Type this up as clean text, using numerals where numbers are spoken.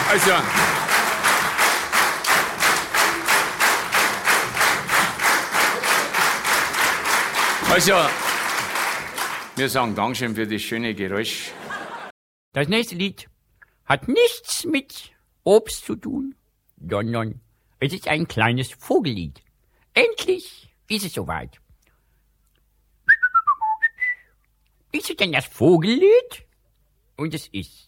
Also, wir sagen Dankeschön für das schöne Geräusch. Das nächste Lied hat nichts mit Obst zu tun, sondern es ist ein kleines Vogellied. Endlich ist es soweit. Ist es denn das Vogellied? Und es ist